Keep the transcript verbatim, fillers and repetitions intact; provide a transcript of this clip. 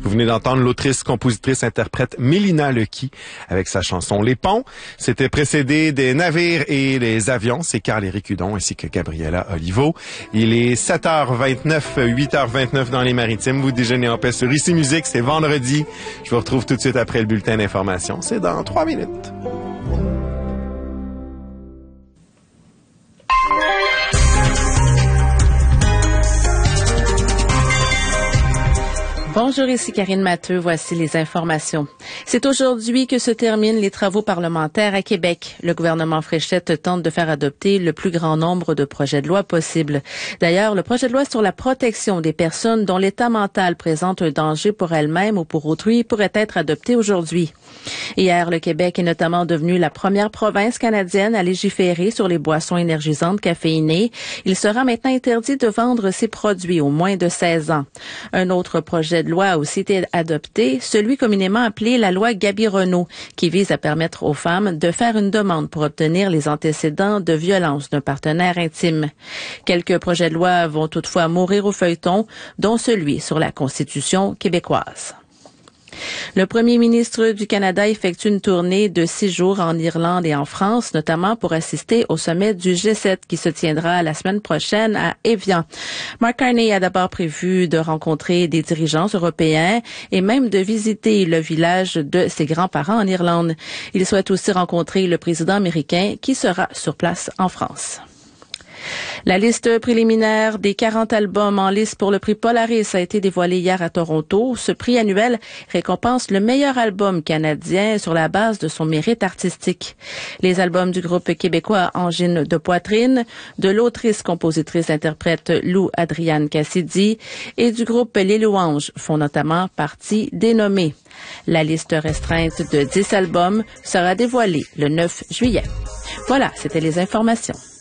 Vous venez d'entendre l'autrice, compositrice, interprète Mélina Lequi avec sa chanson Les Ponts. C'était précédé des navires et les avions. C'est Carl-Éric Hudon ainsi que Gabriela Olivo. Il est sept heures vingt-neuf, huit heures vingt-neuf dans les Maritimes. Vous déjeunez en paix sur Ici Musique. C'est vendredi. Je vous retrouve tout de suite après le bulletin d'information. C'est dans trois minutes. Bonjour, ici Karine Matteux. Voici les informations. C'est aujourd'hui que se terminent les travaux parlementaires à Québec. Le gouvernement Fréchette tente de faire adopter le plus grand nombre de projets de loi possible. D'ailleurs, le projet de loi sur la protection des personnes dont l'état mental présente un danger pour elles-mêmes ou pour autrui pourrait être adopté aujourd'hui. Hier, le Québec est notamment devenu la première province canadienne à légiférer sur les boissons énergisantes caféinées. Il sera maintenant interdit de vendre ces produits aux moins de seize ans. Un autre projet de loi a aussi été adopté, celui communément appelé la loi Gabi-Renault, qui vise à permettre aux femmes de faire une demande pour obtenir les antécédents de violence d'un partenaire intime. Quelques projets de loi vont toutefois mourir au feuilleton, dont celui sur la Constitution québécoise. Le premier ministre du Canada effectue une tournée de six jours en Irlande et en France, notamment pour assister au sommet du G sept qui se tiendra la semaine prochaine à Évian. Mark Carney a d'abord prévu de rencontrer des dirigeants européens et même de visiter le village de ses grands-parents en Irlande. Il souhaite aussi rencontrer le président américain qui sera sur place en France. La liste préliminaire des quarante albums en lice pour le prix Polaris a été dévoilée hier à Toronto. Ce prix annuel récompense le meilleur album canadien sur la base de son mérite artistique. Les albums du groupe québécois Angine de Poitrine, de l'autrice, compositrice, interprète Lou Adrienne Cassidy et du groupe Les Louanges font notamment partie des nommés. La liste restreinte de dix albums sera dévoilée le neuf juillet. Voilà, c'était les informations.